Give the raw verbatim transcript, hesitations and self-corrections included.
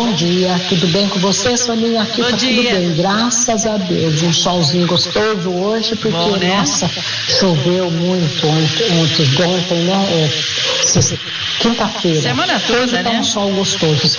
Bom dia, tudo bem com você, Soninha? Aqui Bom tá dia. tudo bem, graças a Deus. Um solzinho gostoso hoje, porque, Bom, né? nossa, choveu muito ontem, ontem, ontem né? É, sexta- quinta-feira. Semana toda, Hoje tá né? um sol gostoso.